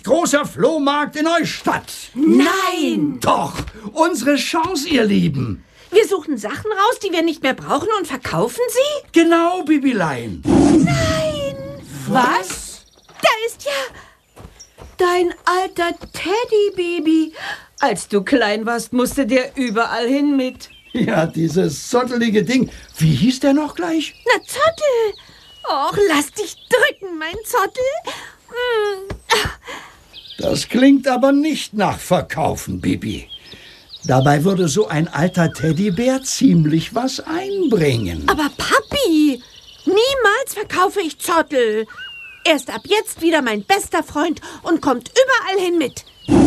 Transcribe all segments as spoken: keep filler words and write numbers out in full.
nicht großer Flohmarkt in Neustadt. Nein! Doch, unsere Chance, ihr Lieben. Wir suchen Sachen raus, die wir nicht mehr brauchen und verkaufen sie? Genau, Bibilein. Nein! Was? Da ist ja... Dein alter Teddybaby. Als du klein warst, musste der überall hin mit. Ja, dieses zottelige Ding. Wie hieß der noch gleich? Na, Zottel. Och, lass dich drücken, mein Zottel. Hm. Das klingt aber nicht nach Verkaufen, Bibi. Dabei würde so ein alter Teddybär ziemlich was einbringen. Aber Papi, niemals verkaufe ich Zottel. Er ist ab jetzt wieder mein bester Freund und kommt überall hin mit.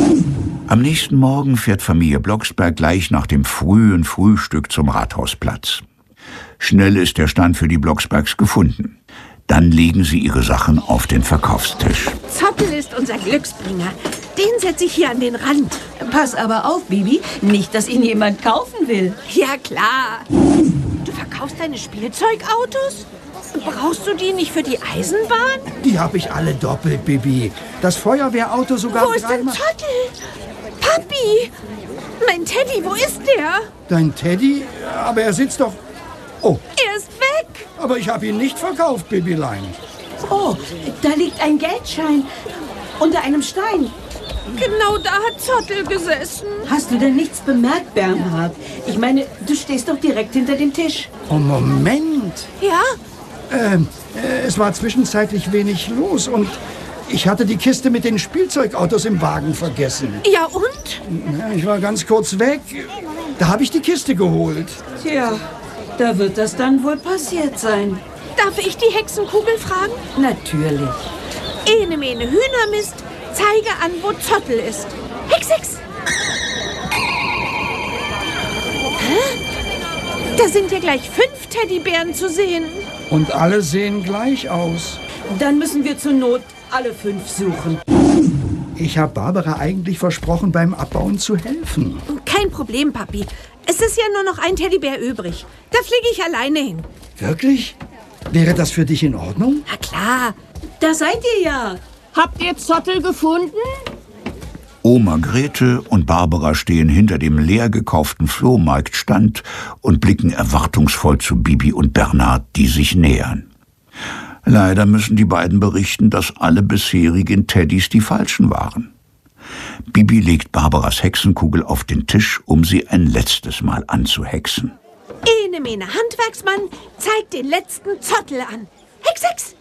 Am nächsten Morgen fährt Familie Blocksberg gleich nach dem frühen Frühstück zum Rathausplatz. Schnell ist der Stand für die Blocksbergs gefunden. Dann legen sie ihre Sachen auf den Verkaufstisch. Zottel ist unser Glücksbringer. Den setze ich hier an den Rand. Pass aber auf, Bibi, nicht, dass ihn jemand kaufen will. Ja, klar. Du verkaufst deine Spielzeugautos? Brauchst du die nicht für die Eisenbahn? Die habe ich alle doppelt, Bibi. Das Feuerwehrauto sogar Wo ist denn dreimal... Zottel? Papi! Mein Teddy, wo ist der? Dein Teddy? Aber er sitzt doch... Oh, Er ist weg! aber ich habe ihn nicht verkauft, Bibilein. Oh, da liegt ein Geldschein unter einem Stein. Genau da hat Zottel gesessen. Hast du denn nichts bemerkt, Bernhard? Ich meine, du stehst doch direkt hinter dem Tisch. Oh, Moment. Ja? Ähm, äh, es war zwischenzeitlich wenig los und ich hatte die Kiste mit den Spielzeugautos im Wagen vergessen. Ja und? Ja, ich war ganz kurz weg. Da habe ich die Kiste geholt. Tja, da wird das dann wohl passiert sein. Darf ich die Hexenkugel fragen? Natürlich. Ene mene Hühnermist, zeige an, wo Zottel ist. Hex, Hex! Hä? Da sind ja gleich fünf Teddybären zu sehen. Und alle sehen gleich aus. Dann müssen wir zur Not alle fünf suchen. Ich habe Barbara eigentlich versprochen, beim Abbauen zu helfen. Kein Problem, Papi. Es ist ja nur noch ein Teddybär übrig. Da fliege ich alleine hin. Wirklich? Wäre das für dich in Ordnung? Na klar. Da seid ihr ja. Habt ihr Zottel gefunden? Oma Grete und Barbara stehen hinter dem leer gekauften Flohmarktstand und blicken erwartungsvoll zu Bibi und Bernhard, die sich nähern. Leider müssen die beiden berichten, dass alle bisherigen Teddys die falschen waren. Bibi legt Barbaras Hexenkugel auf den Tisch, um sie ein letztes Mal anzuhexen. Ene mene Handwerksmann, zeigt den letzten Zottel an. Hex, Hex!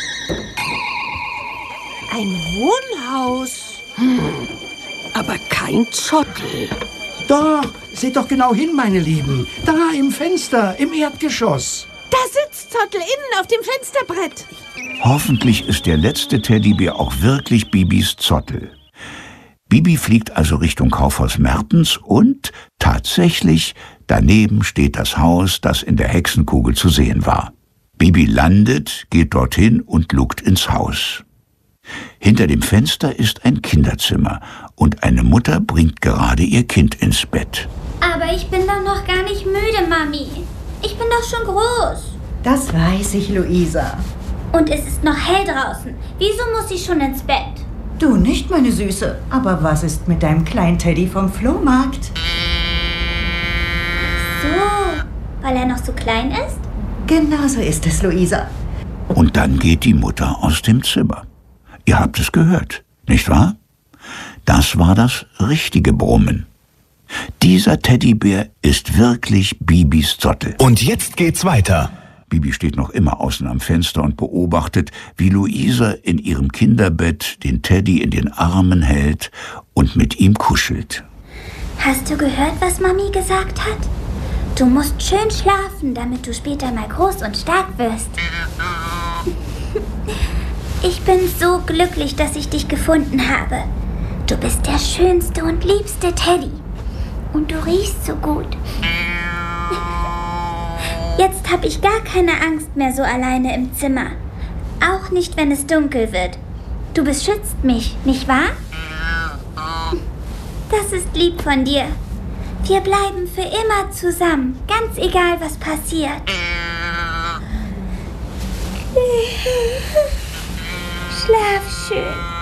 Ein Wohnhaus. Hm, aber kein Zottel. Doch, seht doch genau hin, meine Lieben. Da im Fenster, im Erdgeschoss. Da sitzt Zottel innen auf dem Fensterbrett. Hoffentlich ist der letzte Teddybär auch wirklich Bibis Zottel. Bibi fliegt also Richtung Kaufhaus Mertens und tatsächlich, daneben steht das Haus, das in der Hexenkugel zu sehen war. Bibi landet, geht dorthin und lugt ins Haus. Hinter dem Fenster ist ein Kinderzimmer und eine Mutter bringt gerade ihr Kind ins Bett. Aber ich bin doch noch gar nicht müde, Mami. Ich bin doch schon groß. Das weiß ich, Luisa. Und es ist noch hell draußen. Wieso muss ich schon ins Bett? Du nicht, meine Süße. Aber was ist mit deinem kleinen Teddy vom Flohmarkt? So, weil er noch so klein ist? Genau so ist es, Luisa. Und dann geht die Mutter aus dem Zimmer. Ihr habt es gehört, nicht wahr? Das war das richtige Brummen. Dieser Teddybär ist wirklich Bibis Zottel. Und jetzt geht's weiter. Bibi steht noch immer außen am Fenster und beobachtet, wie Luisa in ihrem Kinderbett den Teddy in den Armen hält und mit ihm kuschelt. Hast du gehört, was Mami gesagt hat? Du musst schön schlafen, damit du später mal groß und stark wirst. Ich bin so glücklich, dass ich dich gefunden habe. Du bist der schönste und liebste Teddy. Und du riechst so gut. Jetzt habe ich gar keine Angst mehr so alleine im Zimmer. Auch nicht, wenn es dunkel wird. Du beschützt mich, nicht wahr? Das ist lieb von dir. Wir bleiben für immer zusammen, ganz egal, was passiert. Schlaf schön.